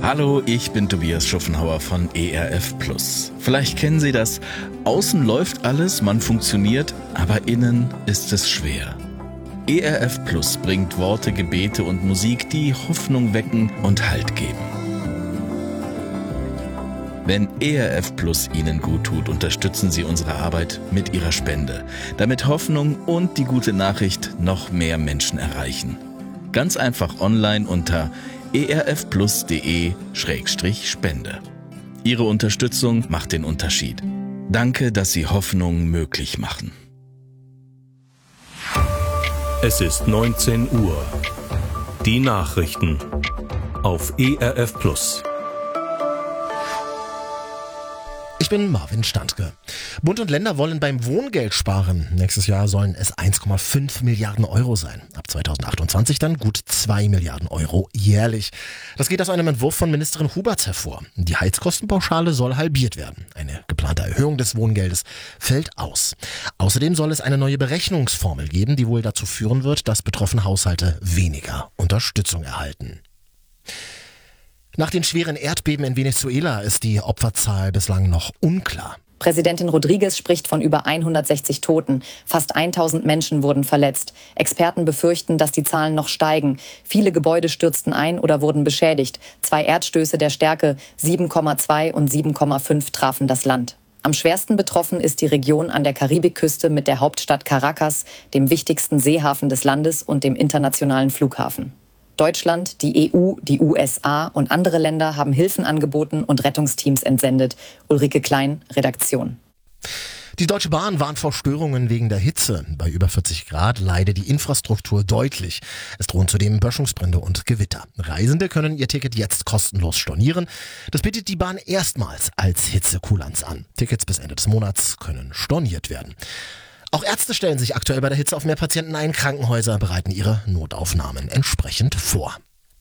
Hallo, ich bin Tobias Schuffenhauer von ERF+. Vielleicht kennen Sie das. Außen läuft alles, man funktioniert, aber innen ist es schwer. ERF+ bringt Worte, Gebete und Musik, die Hoffnung wecken und Halt geben. Wenn ERF+ Ihnen gut tut, unterstützen Sie unsere Arbeit mit Ihrer Spende, damit Hoffnung und die gute Nachricht noch mehr Menschen erreichen. Ganz einfach online unter erfplus.de/spende. Ihre Unterstützung macht den Unterschied. Danke, dass Sie Hoffnung möglich machen. Es ist 19 Uhr. Die Nachrichten auf ERF+. Ich bin Marvin Standke. Bund und Länder wollen beim Wohngeld sparen. Nächstes Jahr sollen es 1,5 Milliarden Euro sein. Ab 2028 dann gut 2 Milliarden Euro jährlich. Das geht aus einem Entwurf von Ministerin Huberts hervor. Die Heizkostenpauschale soll halbiert werden. Eine geplante Erhöhung des Wohngeldes fällt aus. Außerdem soll es eine neue Berechnungsformel geben, die wohl dazu führen wird, dass betroffene Haushalte weniger Unterstützung erhalten. Nach den schweren Erdbeben in Venezuela ist die Opferzahl bislang noch unklar. Präsidentin Rodriguez spricht von über 160 Toten. Fast 1000 Menschen wurden verletzt. Experten befürchten, dass die Zahlen noch steigen. Viele Gebäude stürzten ein oder wurden beschädigt. 2 Erdstöße der Stärke 7,2 und 7,5 trafen das Land. Am schwersten betroffen ist die Region an der Karibikküste mit der Hauptstadt Caracas, dem wichtigsten Seehafen des Landes und dem internationalen Flughafen. Deutschland, die EU, die USA und andere Länder haben Hilfen angeboten und Rettungsteams entsendet. Ulrike Klein, Redaktion. Die Deutsche Bahn warnt vor Störungen wegen der Hitze. Bei über 40 Grad leidet die Infrastruktur deutlich. Es drohen zudem Böschungsbrände und Gewitter. Reisende können ihr Ticket jetzt kostenlos stornieren. Das bietet die Bahn erstmals als Hitzekulanz an. Tickets bis Ende des Monats können storniert werden. Auch Ärzte stellen sich aktuell bei der Hitze auf mehr Patienten ein. Krankenhäuser bereiten ihre Notaufnahmen entsprechend vor.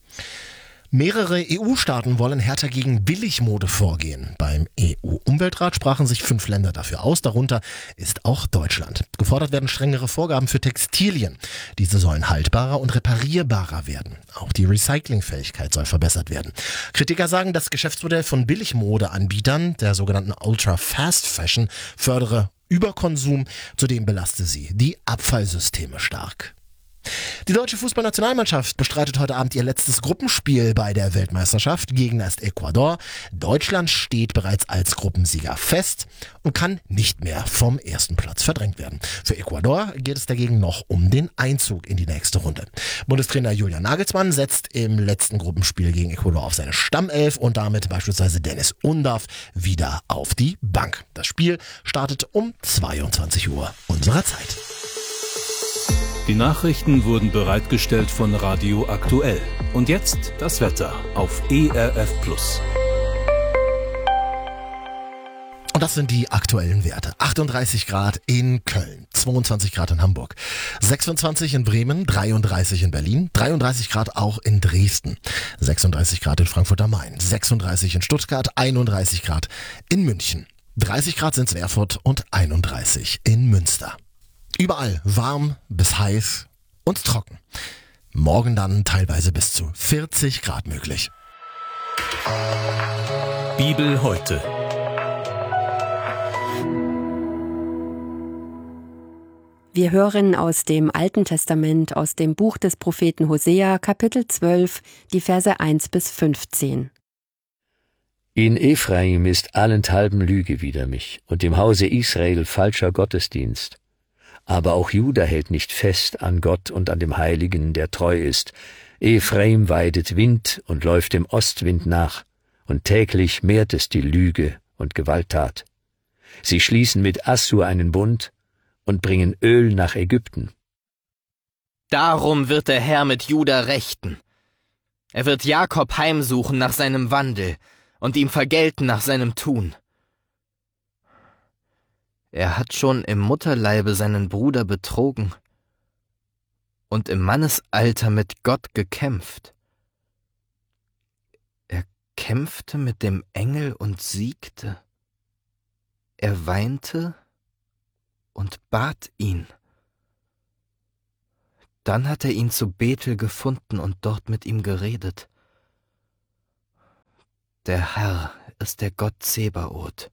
Mehrere EU-Staaten wollen härter gegen Billigmode vorgehen. Beim EU-Umweltrat sprachen sich 5 Länder dafür aus, darunter ist auch Deutschland. Gefordert werden strengere Vorgaben für Textilien. Diese sollen haltbarer und reparierbarer werden. Auch die Recyclingfähigkeit soll verbessert werden. Kritiker sagen, das Geschäftsmodell von Billigmodeanbietern, der sogenannten Ultra-Fast-Fashion, fördere Überkonsum, zudem belaste sie die Abfallsysteme stark. Die deutsche Fußballnationalmannschaft bestreitet heute Abend ihr letztes Gruppenspiel bei der Weltmeisterschaft. Gegner ist Ecuador. Deutschland steht bereits als Gruppensieger fest und kann nicht mehr vom ersten Platz verdrängt werden. Für Ecuador geht es dagegen noch um den Einzug in die nächste Runde. Bundestrainer Julian Nagelsmann setzt im letzten Gruppenspiel gegen Ecuador auf seine Stammelf und damit beispielsweise Dennis Undav wieder auf die Bank. Das Spiel startet um 22 Uhr unserer Zeit. Die Nachrichten wurden bereitgestellt von Radio Aktuell. Und jetzt das Wetter auf ERF+. Und das sind die aktuellen Werte. 38 Grad in Köln, 22 Grad in Hamburg, 26 in Bremen, 33 in Berlin, 33 Grad auch in Dresden, 36 Grad in Frankfurt am Main, 36 in Stuttgart, 31 Grad in München, 30 Grad sind es in Erfurt und 31 in Münster. Überall warm bis heiß und trocken. Morgen dann teilweise bis zu 40 Grad möglich. Bibel heute. Wir hören aus dem Alten Testament, aus dem Buch des Propheten Hosea, Kapitel 12, die Verse 1 bis 15. In Ephraim ist allenthalben Lüge wider mich und im Hause Israel falscher Gottesdienst. Aber auch Juda hält nicht fest an Gott und an dem Heiligen, der treu ist. Ephraim weidet Wind und läuft dem Ostwind nach, und täglich mehrt es die Lüge und Gewalttat. Sie schließen mit Assur einen Bund und bringen Öl nach Ägypten. Darum wird der Herr mit Juda rechten. Er wird Jakob heimsuchen nach seinem Wandel und ihm vergelten nach seinem Tun. Er hat schon im Mutterleibe seinen Bruder betrogen und im Mannesalter mit Gott gekämpft. Er kämpfte mit dem Engel und siegte. Er weinte und bat ihn. Dann hat er ihn zu Bethel gefunden und dort mit ihm geredet. Der Herr ist der Gott Zebaoth.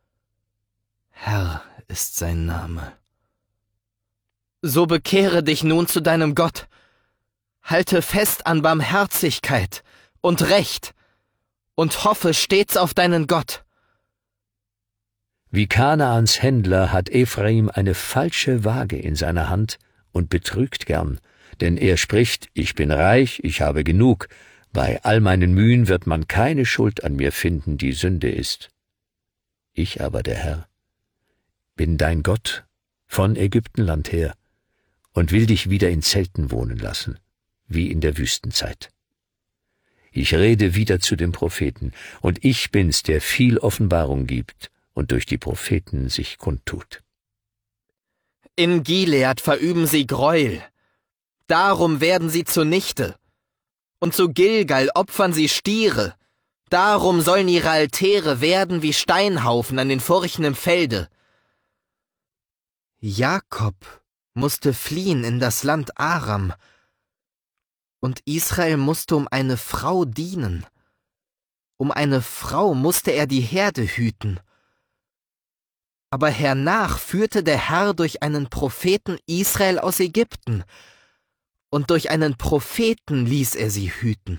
Herr ist sein Name. So bekehre dich nun zu deinem Gott. Halte fest an Barmherzigkeit und Recht und hoffe stets auf deinen Gott. Wie Kanaans Händler hat Ephraim eine falsche Waage in seiner Hand und betrügt gern, denn er spricht, ich bin reich, ich habe genug, bei all meinen Mühen wird man keine Schuld an mir finden, die Sünde ist. Ich aber, der Herr, bin dein Gott von Ägyptenland her und will dich wieder in Zelten wohnen lassen, wie in der Wüstenzeit. Ich rede wieder zu den Propheten, und ich bin's, der viel Offenbarung gibt und durch die Propheten sich kundtut. In Gilead verüben sie Gräuel, darum werden sie zunichte. Und zu Gilgal opfern sie Stiere, darum sollen ihre Altäre werden wie Steinhaufen an den Furchen im Felde. Jakob musste fliehen in das Land Aram, und Israel musste um eine Frau dienen. Um eine Frau musste er die Herde hüten. Aber hernach führte der Herr durch einen Propheten Israel aus Ägypten, und durch einen Propheten ließ er sie hüten.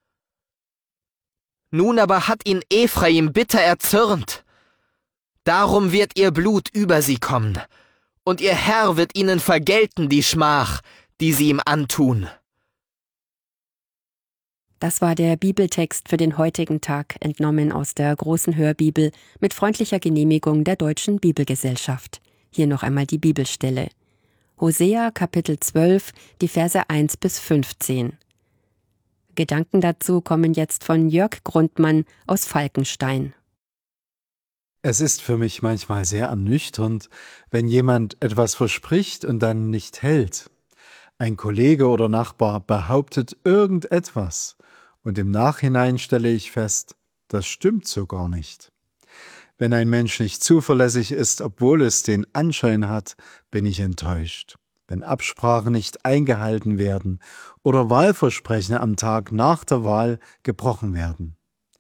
Nun aber hat ihn Ephraim bitter erzürnt. Darum wird ihr Blut über sie kommen, und ihr Herr wird ihnen vergelten die Schmach, die sie ihm antun. Das war der Bibeltext für den heutigen Tag, entnommen aus der großen Hörbibel mit freundlicher Genehmigung der Deutschen Bibelgesellschaft. Hier noch einmal die Bibelstelle. Hosea Kapitel 12, die Verse 1 bis 15. Gedanken dazu kommen jetzt von Jörg Grundmann aus Falkenstein. Es ist für mich manchmal sehr ernüchternd, wenn jemand etwas verspricht und dann nicht hält. Ein Kollege oder Nachbar behauptet irgendetwas und im Nachhinein stelle ich fest, das stimmt so gar nicht. Wenn ein Mensch nicht zuverlässig ist, obwohl es den Anschein hat, bin ich enttäuscht. Wenn Absprachen nicht eingehalten werden oder Wahlversprechen am Tag nach der Wahl gebrochen werden.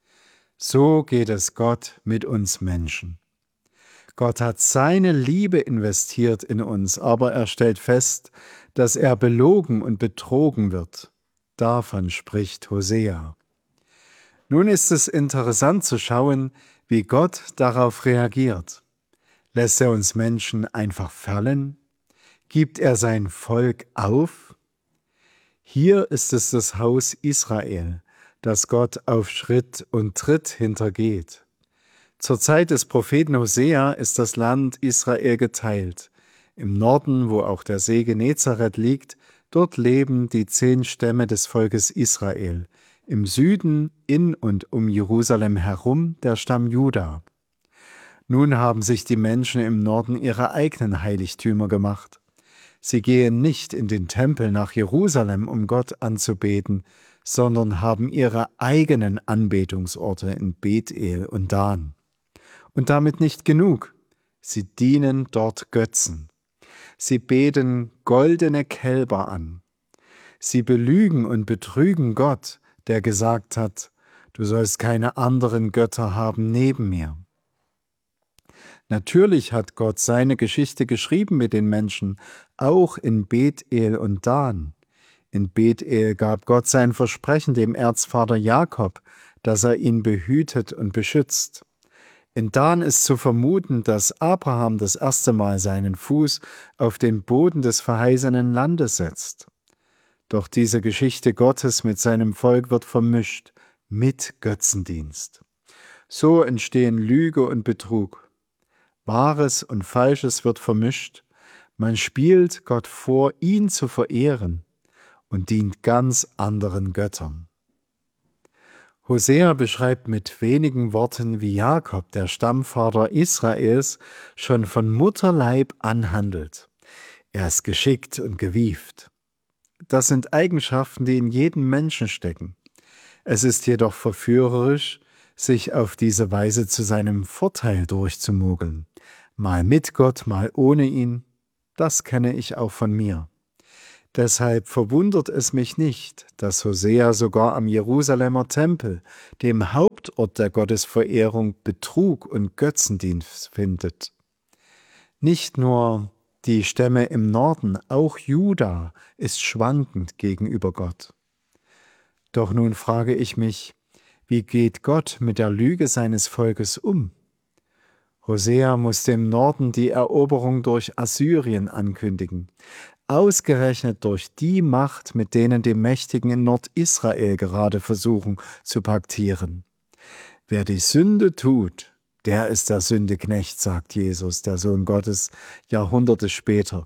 So geht es Gott mit uns Menschen. Gott hat seine Liebe investiert in uns, aber er stellt fest, dass er belogen und betrogen wird. Davon spricht Hosea. Nun ist es interessant zu schauen, wie Gott darauf reagiert. Lässt er uns Menschen einfach fallen? Gibt er sein Volk auf? Hier ist es das Haus Israel, das Gott auf Schritt und Tritt hintergeht. Zur Zeit des Propheten Hosea ist das Land Israel geteilt. Im Norden, wo auch der See Genezareth liegt, dort leben die 10 Stämme des Volkes Israel. Im Süden, in und um Jerusalem herum, der Stamm Juda. Nun haben sich die Menschen im Norden ihre eigenen Heiligtümer gemacht. Sie gehen nicht in den Tempel nach Jerusalem, um Gott anzubeten, sondern haben ihre eigenen Anbetungsorte in Bethel und Dan. Und damit nicht genug. Sie dienen dort Götzen. Sie beten goldene Kälber an. Sie belügen und betrügen Gott, der gesagt hat, du sollst keine anderen Götter haben neben mir. Natürlich hat Gott seine Geschichte geschrieben mit den Menschen, auch in Bethel und Dan. In Bethel gab Gott sein Versprechen dem Erzvater Jakob, dass er ihn behütet und beschützt. In Dan ist zu vermuten, dass Abraham das erste Mal seinen Fuß auf den Boden des verheißenen Landes setzt. Doch diese Geschichte Gottes mit seinem Volk wird vermischt mit Götzendienst. So entstehen Lüge und Betrug. Wahres und Falsches wird vermischt. Man spielt Gott vor, ihn zu verehren und dient ganz anderen Göttern. Hosea beschreibt mit wenigen Worten, wie Jakob, der Stammvater Israels, schon von Mutterleib an handelt. Er ist geschickt und gewieft. Das sind Eigenschaften, die in jedem Menschen stecken. Es ist jedoch verführerisch, sich auf diese Weise zu seinem Vorteil durchzumogeln. Mal mit Gott, mal ohne ihn. Das kenne ich auch von mir. Deshalb verwundert es mich nicht, dass Hosea sogar am Jerusalemer Tempel, dem Hauptort der Gottesverehrung, Betrug und Götzendienst findet. Nicht nur die Stämme im Norden, auch Juda ist schwankend gegenüber Gott. Doch nun frage ich mich, wie geht Gott mit der Lüge seines Volkes um? Hosea muss dem Norden die Eroberung durch Assyrien ankündigen, ausgerechnet durch die Macht, mit denen die Mächtigen in Nordisrael gerade versuchen zu paktieren. Wer die Sünde tut, der ist der Sündeknecht, sagt Jesus, der Sohn Gottes, Jahrhunderte später.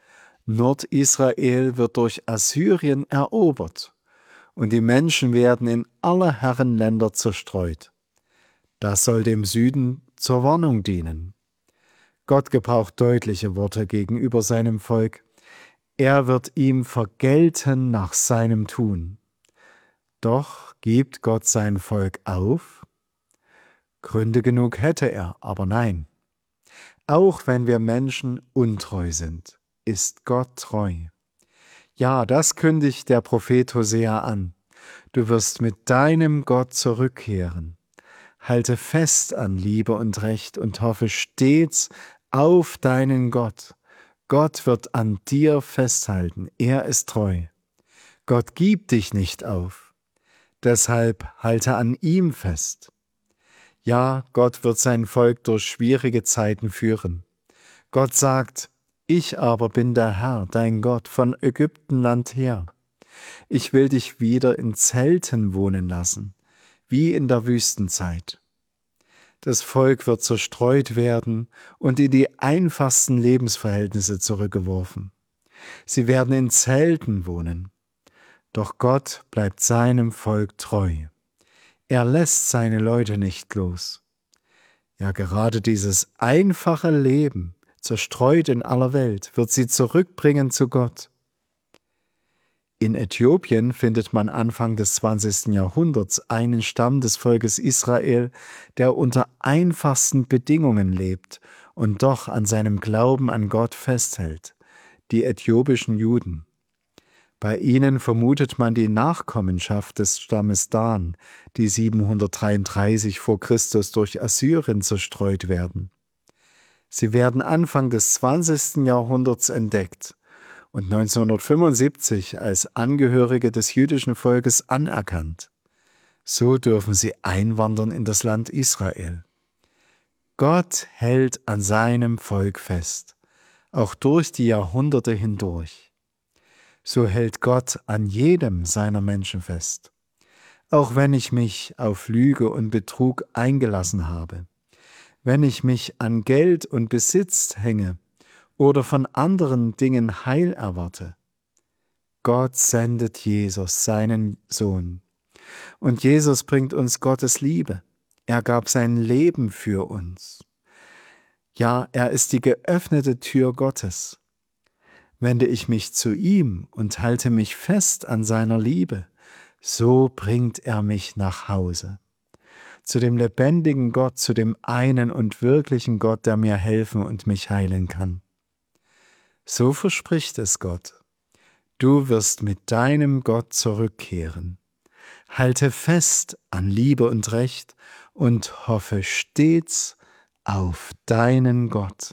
Nordisrael wird durch Assyrien erobert und die Menschen werden in alle Herrenländer zerstreut. Das soll dem Süden zur Warnung dienen. Gott gebraucht deutliche Worte gegenüber seinem Volk. Er wird ihm vergelten nach seinem Tun. Doch gibt Gott sein Volk auf? Gründe genug hätte er, aber nein. Auch wenn wir Menschen untreu sind, ist Gott treu. Ja, das kündigt der Prophet Hosea an. Du wirst mit deinem Gott zurückkehren. Halte fest an Liebe und Recht und hoffe stets auf deinen Gott. Gott wird an dir festhalten, er ist treu. Gott gibt dich nicht auf, deshalb halte an ihm fest. Ja, Gott wird sein Volk durch schwierige Zeiten führen. Gott sagt, ich aber bin der Herr, dein Gott, von Ägyptenland her. Ich will dich wieder in Zelten wohnen lassen, wie in der Wüstenzeit. Das Volk wird zerstreut werden und in die einfachsten Lebensverhältnisse zurückgeworfen. Sie werden in Zelten wohnen. Doch Gott bleibt seinem Volk treu. Er lässt seine Leute nicht los. Ja, gerade dieses einfache Leben, zerstreut in aller Welt, wird sie zurückbringen zu Gott. In Äthiopien findet man Anfang des 20. Jahrhunderts einen Stamm des Volkes Israel, der unter einfachsten Bedingungen lebt und doch an seinem Glauben an Gott festhält, die äthiopischen Juden. Bei ihnen vermutet man die Nachkommenschaft des Stammes Dan, die 733 vor Christus durch Assyrien zerstreut werden. Sie werden Anfang des 20. Jahrhunderts entdeckt und 1975 als Angehörige des jüdischen Volkes anerkannt. So dürfen sie einwandern in das Land Israel. Gott hält an seinem Volk fest, auch durch die Jahrhunderte hindurch. So hält Gott an jedem seiner Menschen fest, auch wenn ich mich auf Lüge und Betrug eingelassen habe, wenn ich mich an Geld und Besitz hänge oder von anderen Dingen Heil erwarte. Gott sendet Jesus, seinen Sohn. Und Jesus bringt uns Gottes Liebe. Er gab sein Leben für uns. Ja, er ist die geöffnete Tür Gottes. Wende ich mich zu ihm und halte mich fest an seiner Liebe, so bringt er mich nach Hause. Zu dem lebendigen Gott, zu dem einen und wirklichen Gott, der mir helfen und mich heilen kann. So verspricht es Gott. Du wirst mit deinem Gott zurückkehren. Halte fest an Liebe und Recht und hoffe stets auf deinen Gott.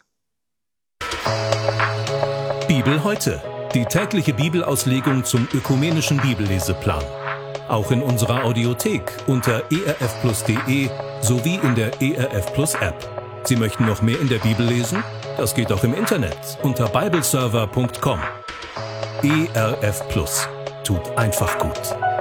Bibel heute. Die tägliche Bibelauslegung zum ökumenischen Bibelleseplan. Auch in unserer Audiothek unter erfplus.de sowie in der ERF Plus App. Sie möchten noch mehr in der Bibel lesen? Das geht auch im Internet unter bibleserver.com. ERF Plus. Tut einfach gut.